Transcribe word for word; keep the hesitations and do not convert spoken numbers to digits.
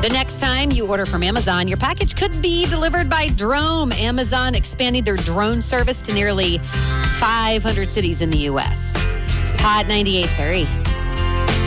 The next time you order from Amazon, your package could be delivered by drone. Amazon expanding their drone service to nearly five hundred cities in the U S. Hot ninety-eight point three.